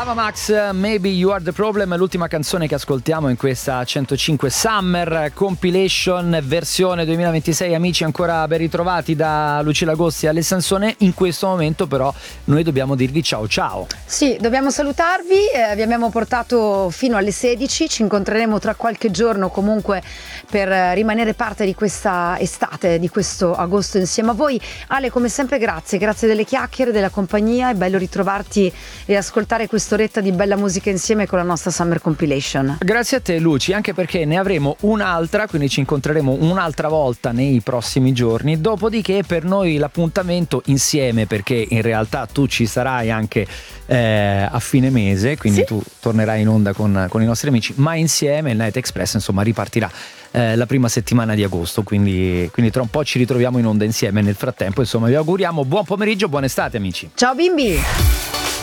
Ava Max, Maybe You Are The Problem, l'ultima canzone che ascoltiamo in questa 105 Summer Compilation versione 2026. Amici, ancora ben ritrovati da Lucilla Agossi e Ale Sansone. In questo momento però noi dobbiamo dirvi ciao ciao. Sì, dobbiamo salutarvi, vi abbiamo portato fino alle 16, ci incontreremo tra qualche giorno comunque per rimanere parte di questa estate, di questo agosto insieme a voi. Ale, come sempre grazie delle chiacchiere, della compagnia, è bello ritrovarti e ascoltare quest'oretta di bella musica insieme con la nostra Summer Compilation. Grazie a te Luci, anche perché ne avremo un'altra, quindi ci incontreremo un'altra volta nei prossimi giorni, dopodiché per noi l'appuntamento insieme, perché in realtà tu ci sarai anche a fine mese, quindi sì, tu tornerai in onda con i nostri amici, ma insieme il Night Express insomma ripartirà la prima settimana di agosto, quindi tra un po' ci ritroviamo in onda insieme. Nel frattempo insomma vi auguriamo buon pomeriggio, buona estate amici. Ciao bimbi.